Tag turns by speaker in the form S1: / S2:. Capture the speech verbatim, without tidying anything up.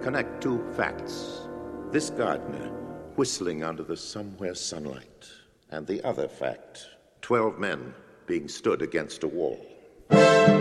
S1: Connect two facts. This gardener whistling under the somewhere sunlight. And the other fact, twelve men being stood against a wall.